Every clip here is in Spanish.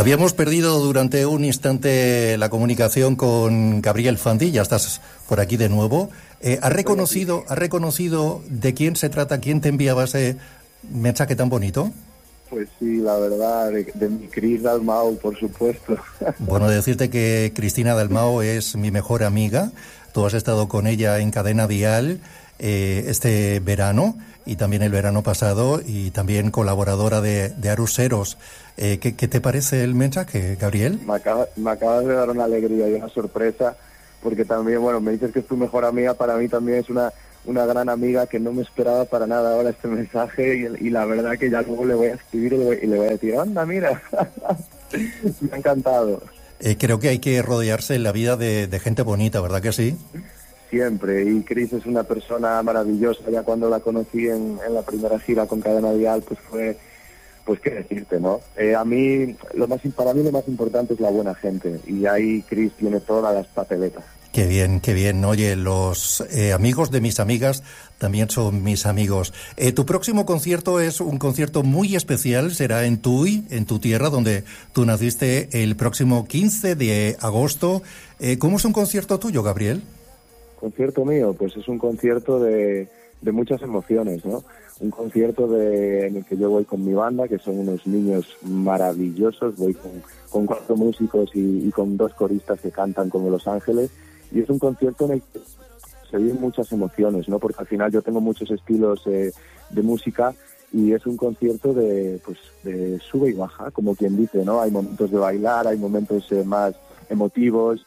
Habíamos perdido durante un instante la comunicación con Gabriel Fandi, ya estás por aquí de nuevo. ¿Has reconocido de quién se trata, quién te enviaba ese mensaje tan bonito? Pues sí, la verdad, de mi Cris Dalmau, por supuesto. Bueno, decirte que Cristina Dalmau es mi mejor amiga. Tú has estado con ella en Cadena Dial este verano y también el verano pasado, y también colaboradora de Aruseros. ¿Qué te parece el mensaje, Gabriel? Me acabas de dar una alegría y una sorpresa, porque también, bueno, me dices que es tu mejor amiga, para mí también es una gran amiga que no me esperaba para nada ahora este mensaje, y la verdad que ya luego le voy a escribir y le voy a decir, anda, mira, me ha encantado. Creo que hay que rodearse en la vida de gente bonita, ¿verdad que sí? Siempre, y Cris es una persona maravillosa. Ya cuando la conocí en la primera gira con Cadena Dial, pues fue, pues qué decirte, ¿no? Para mí lo más importante es la buena gente, y ahí Cris tiene todas las papeletas. Qué bien, qué bien. Oye, los amigos de mis amigas también son mis amigos. Tu próximo concierto es un concierto muy especial, será en Tui, en tu tierra, donde tú naciste, el próximo 15 de agosto. ¿Cómo es un concierto tuyo, Gabriel? Concierto mío, pues es un concierto de muchas emociones, ¿no? Un concierto en el que yo voy con mi banda, que son unos niños maravillosos, voy con 4 músicos y con 2 coristas que cantan como Los Ángeles, y es un concierto en el que se viven muchas emociones, ¿no? Porque al final yo tengo muchos estilos de música, y es un concierto de sube y baja, como quien dice, ¿no? Hay momentos de bailar, hay momentos más emotivos,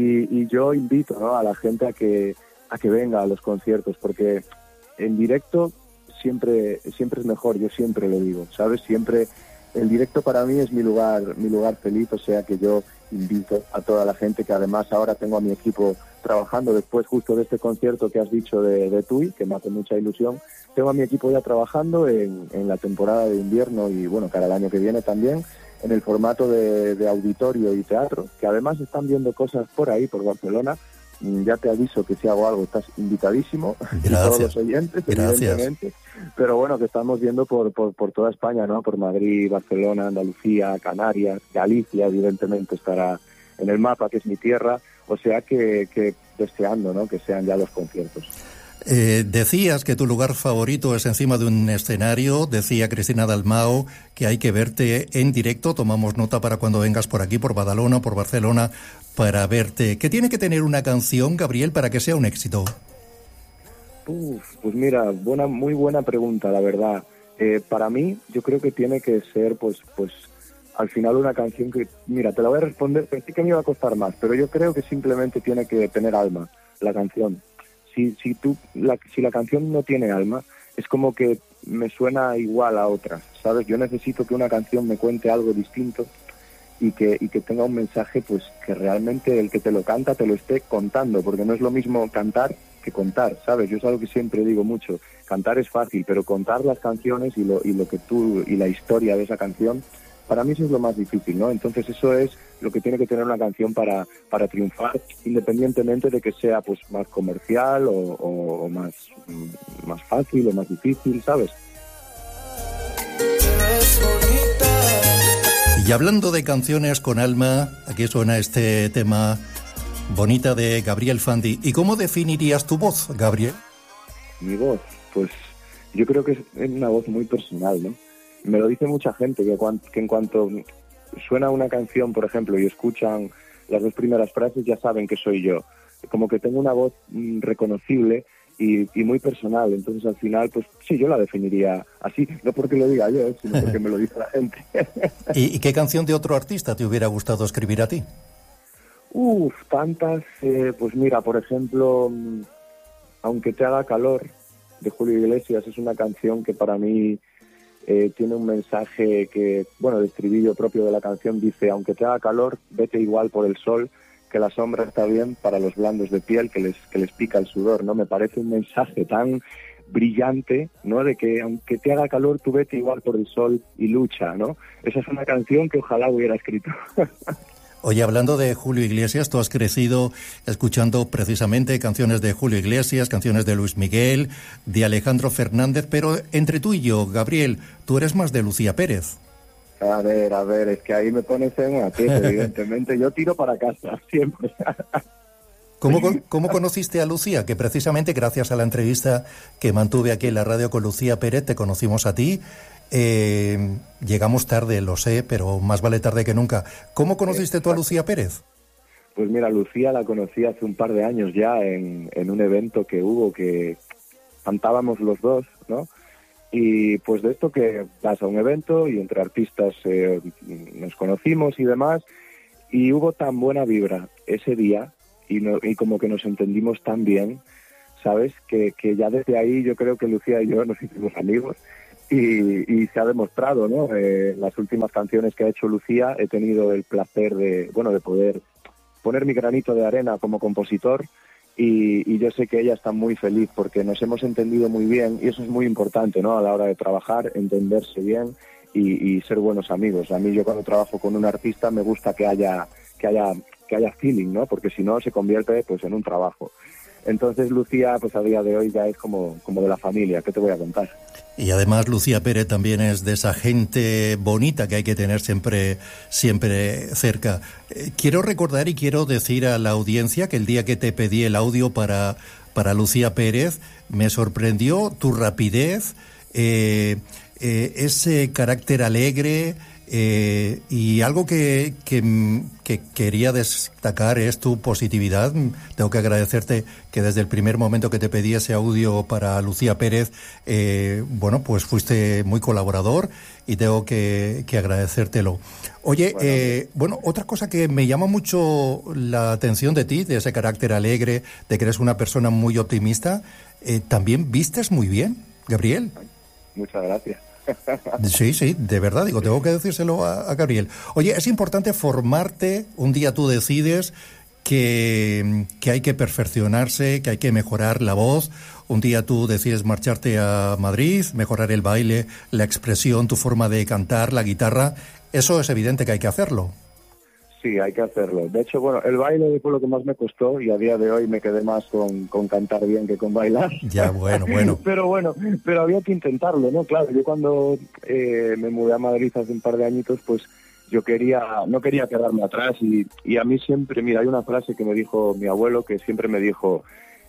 y yo invito, ¿no?, a la gente a que venga a los conciertos, porque en directo siempre es mejor, yo siempre lo digo, ¿sabes? Siempre el directo para mí es mi lugar feliz, o sea que yo invito a toda la gente, que además ahora tengo a mi equipo trabajando después justo de este concierto que has dicho de Tui, que me hace mucha ilusión. Tengo a mi equipo ya trabajando en la temporada de invierno y bueno, cara al año que viene también, en el formato de auditorio y teatro, que además están viendo cosas por ahí, por Barcelona. Ya te aviso que si hago algo estás invitadísimo. Gracias. Y todos los oyentes, Gracias. evidentemente. Pero bueno, que estamos viendo por toda España, ¿no? Por Madrid, Barcelona, Andalucía, Canarias, Galicia, evidentemente estará en el mapa, que es mi tierra. O sea que deseando, ¿no?, que sean ya los conciertos. Decías que tu lugar favorito es encima de un escenario. Decía Cristina Dalmau que hay que verte en directo. Tomamos nota para cuando vengas por aquí, por Badalona, por Barcelona, para verte. ¿Qué tiene que tener una canción, Gabriel, para que sea un éxito? Pues mira, muy buena pregunta, la verdad. Para mí, yo creo que tiene que ser, pues al final una canción que, mira, te la voy a responder, pensé que me iba a costar más, pero yo creo que simplemente tiene que tener alma, la canción. Si la canción no tiene alma, es como que me suena igual a otras, ¿sabes? Yo necesito que una canción me cuente algo distinto y que tenga un mensaje, pues que realmente el que te lo canta te lo esté contando, porque no es lo mismo cantar que contar, ¿sabes? Yo es algo que siempre digo mucho, cantar es fácil, pero contar las canciones y lo que tú, y la historia de esa canción, para mí eso es lo más difícil, ¿no? Entonces eso es lo que tiene que tener una canción para triunfar, independientemente de que sea pues más comercial o más fácil o más difícil, ¿sabes? Y hablando de canciones con alma, aquí suena este tema Bonita de Gabriel Fandi. ¿Y cómo definirías tu voz, Gabriel? Mi voz, pues yo creo que es una voz muy personal, ¿no? Me lo dice mucha gente, que en cuanto suena una canción, por ejemplo, y escuchan las 2 primeras frases, ya saben que soy yo. Como que tengo una voz reconocible y muy personal. Entonces, al final, pues sí, yo la definiría así. No porque lo diga yo, sino porque me lo dice la gente. ¿Y qué canción de otro artista te hubiera gustado escribir a ti? Tantas. Pues mira, por ejemplo, Aunque te haga calor, de Julio Iglesias, es una canción que para mí tiene un mensaje que, bueno, el estribillo propio de la canción dice: aunque te haga calor, vete igual por el sol, que la sombra está bien para los blandos de piel que les pica el sudor, ¿no? Me parece un mensaje tan brillante, ¿no?, de que aunque te haga calor, tú vete igual por el sol y lucha, ¿no? Esa es una canción que ojalá hubiera escrito. Oye, hablando de Julio Iglesias, tú has crecido escuchando precisamente canciones de Julio Iglesias, canciones de Luis Miguel, de Alejandro Fernández, pero entre tú y yo, Gabriel, tú eres más de Lucía Pérez. A ver, es que ahí me pones en una pieza, evidentemente. Yo tiro para casa, siempre. ¿Cómo conociste a Lucía? Que precisamente gracias a la entrevista que mantuve aquí en la radio con Lucía Pérez, te conocimos a ti. Llegamos tarde, lo sé, pero más vale tarde que nunca. ¿Cómo conociste tú a Lucía Pérez? Pues mira, Lucía la conocí hace un par de años ya en un evento que hubo, que cantábamos los dos, ¿no? Y pues de esto que vas a un evento y entre artistas nos conocimos y demás, y hubo tan buena vibra ese día y como que nos entendimos tan bien, ¿sabes? Que ya desde ahí yo creo que Lucía y yo nos hicimos amigos y se ha demostrado, ¿no? Las últimas canciones que ha hecho Lucía he tenido el placer de poder poner mi granito de arena como compositor. Y yo sé que ella está muy feliz porque nos hemos entendido muy bien y eso es muy importante, ¿no? A la hora de trabajar, entenderse bien y ser buenos amigos. A mí, yo cuando trabajo con un artista me gusta que haya feeling, ¿no? Porque si no se convierte pues en un trabajo. Entonces Lucía pues a día de hoy ya es como de la familia. ¿Qué te voy a contar? Y además Lucía Pérez también es de esa gente bonita que hay que tener siempre cerca. Quiero recordar y quiero decir a la audiencia que el día que te pedí el audio para Lucía Pérez me sorprendió tu rapidez, ese carácter alegre, y algo que quería destacar es tu positividad. Tengo que agradecerte que desde el primer momento que te pedí ese audio para Lucía Pérez, pues fuiste muy colaborador y tengo que agradecértelo. Oye, otra cosa que me llama mucho la atención de ti, de ese carácter alegre, de que eres una persona muy optimista, también vistes muy bien, Gabriel. Muchas gracias. Sí, de verdad, tengo que decírselo a Gabriel. Oye, es importante formarte, un día tú decides que hay que perfeccionarse, que hay que mejorar la voz, un día tú decides marcharte a Madrid, mejorar el baile, la expresión, tu forma de cantar, la guitarra, eso es evidente que hay que hacerlo. Sí, hay que hacerlo. De hecho, el baile fue lo que más me costó y a día de hoy me quedé más con cantar bien que con bailar. Ya, bueno. pero había que intentarlo, ¿no? Claro, yo cuando me mudé a Madrid hace un par de añitos, pues yo no quería quedarme atrás y a mí siempre, mira, hay una frase que me dijo mi abuelo que siempre me dijo,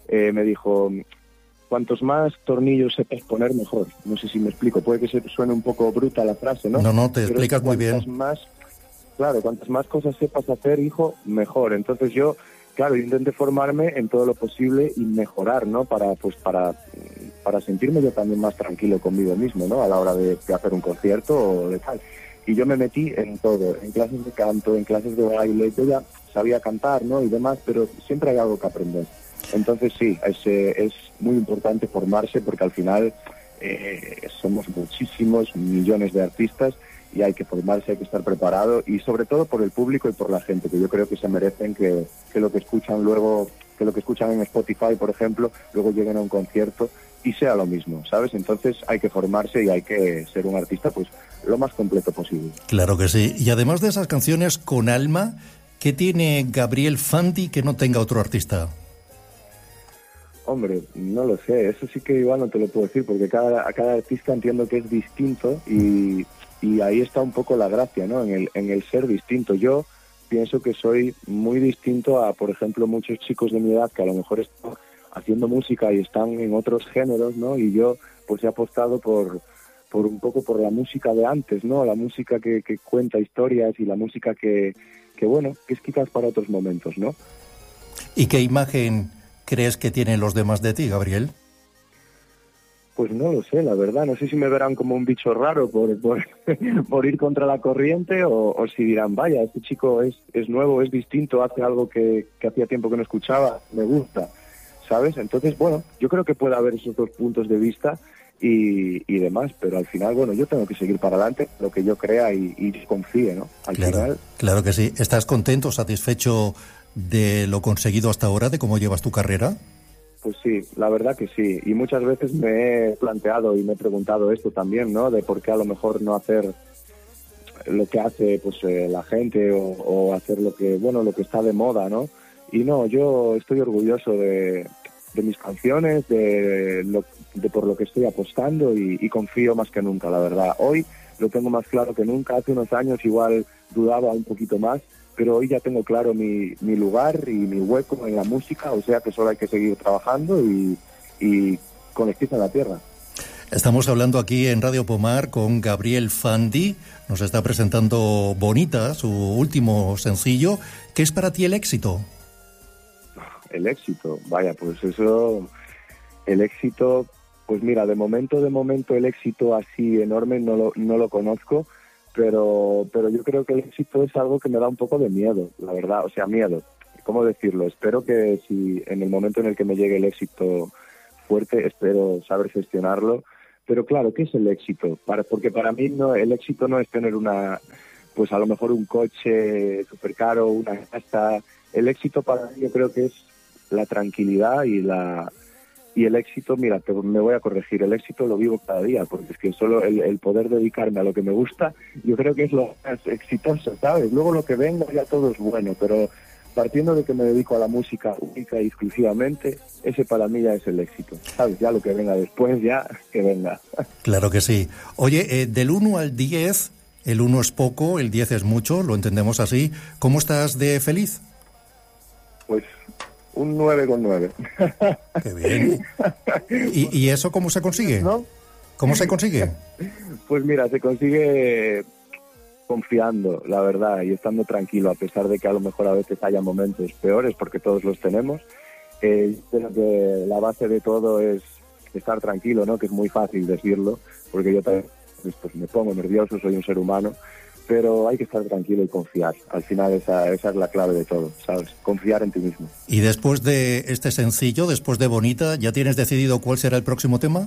cuantos más tornillos sepas poner, mejor. No sé si me explico, puede que se suene un poco bruta la frase, ¿no? No, te explicas muy bien. Claro, cuantas más cosas sepas hacer, hijo, mejor. Entonces yo intenté formarme en todo lo posible y mejorar, ¿no? Para sentirme yo también más tranquilo conmigo mismo, ¿no? A la hora de hacer un concierto o de tal. Y yo me metí en todo, en clases de canto, en clases de baile. Yo ya sabía cantar, ¿no? Y demás, pero siempre hay algo que aprender. Entonces sí, es muy importante formarse porque al final somos muchísimos, millones de artistas y hay que formarse, hay que estar preparado y sobre todo por el público y por la gente, que yo creo que se merecen que lo que escuchan luego, que lo que escuchan en Spotify, por ejemplo, luego lleguen a un concierto y sea lo mismo, ¿sabes? Entonces hay que formarse y hay que ser un artista pues lo más completo posible. Claro que sí. Y además de esas canciones con alma, ¿qué tiene Gabriel Fandi que no tenga otro artista? Hombre, no lo sé, eso sí que igual no te lo puedo decir porque cada artista entiendo que es distinto y ahí está un poco la gracia, ¿no? En el ser distinto. Yo pienso que soy muy distinto a, por ejemplo, muchos chicos de mi edad que a lo mejor están haciendo música y están en otros géneros, ¿no? Y yo pues he apostado por un poco por la música de antes, ¿no? La música que cuenta historias y la música que es quizás para otros momentos, ¿no? ¿Y qué imagen crees que tienen los demás de ti, Gabriel? Pues no lo sé, la verdad. No sé si me verán como un bicho raro por ir contra la corriente o si dirán, vaya, este chico es nuevo, es distinto, hace algo que hacía tiempo que no escuchaba, me gusta, ¿sabes? Entonces, yo creo que puede haber esos dos puntos de vista y demás, pero al final, yo tengo que seguir para adelante, lo que yo crea y confíe, ¿no? Al final... Claro que sí. ¿Estás contento, satisfecho de lo conseguido hasta ahora, de cómo llevas tu carrera? Pues sí, la verdad que sí. Y muchas veces me he planteado y me he preguntado esto también, ¿no? De por qué a lo mejor no hacer lo que hace la gente o hacer lo que está de moda, ¿no? Y no, yo estoy orgulloso de mis canciones, de por lo que estoy apostando y confío más que nunca, la verdad. Hoy lo tengo más claro que nunca. Hace unos años igual dudaba un poquito más, pero hoy ya tengo claro mi lugar y mi hueco en la música, o sea que solo hay que seguir trabajando y con los pies en la tierra. Estamos hablando aquí en Radio Pomar con Gabriel Fandi, nos está presentando Bonita, su último sencillo. ¿Qué es para ti el éxito? El éxito, vaya, pues eso, el éxito, pues mira, de momento el éxito así enorme no lo conozco, pero yo creo que el éxito es algo que me da un poco de miedo, la verdad, o sea, miedo, ¿cómo decirlo? Espero que si en el momento en el que me llegue el éxito fuerte, espero saber gestionarlo. Pero claro, ¿qué es el éxito? Porque para mí el éxito no es tener pues a lo mejor un coche súper caro, una casa. El éxito para mí yo creo que es la tranquilidad y el éxito, mira, me voy a corregir, el éxito lo vivo cada día, porque es que solo el poder dedicarme a lo que me gusta, yo creo que es lo más exitoso, ¿sabes? Luego lo que venga ya todo es bueno, pero partiendo de que me dedico a la música única y exclusivamente, ese para mí ya es el éxito, ¿sabes? Ya lo que venga después, ya que venga. Claro que sí. Oye, del 1 al 10, el 1 es poco, el 10 es mucho, lo entendemos así. ¿Cómo estás de feliz? Pues un 9,9. Qué bien. ¿Y eso cómo se consigue? ¿No? ¿Cómo se consigue? Pues mira, se consigue confiando, la verdad, y estando tranquilo, a pesar de que a lo mejor a veces haya momentos peores, porque todos los tenemos. Creo que la base de todo es estar tranquilo, ¿no? Que es muy fácil decirlo, porque yo también pues, me pongo nervioso, soy un ser humano, pero hay que estar tranquilo y confiar. Al final esa es la clave de todo, ¿sabes? Confiar en ti mismo. Y después de este sencillo, después de Bonita, ¿ya tienes decidido cuál será el próximo tema?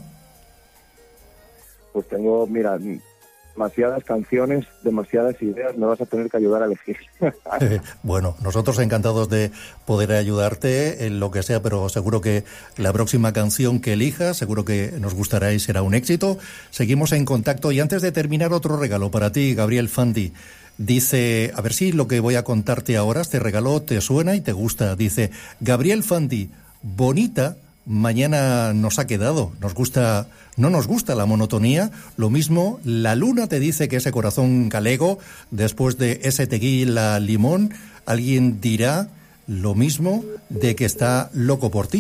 Pues tengo, mira, demasiadas canciones, demasiadas ideas, me vas a tener que ayudar a elegir. Bueno, nosotros encantados de poder ayudarte en lo que sea, pero seguro que la próxima canción que elijas, seguro que nos gustará y será un éxito. Seguimos en contacto y antes de terminar, otro regalo para ti, Gabriel Fandi. Dice, a ver si lo que voy a contarte ahora, este regalo te suena y te gusta. Dice, Gabriel Fandi, Bonita, mañana nos ha quedado, no nos gusta la monotonía, lo mismo la luna te dice que ese corazón galego, después de ese tequila limón, alguien dirá lo mismo de que está loco por ti.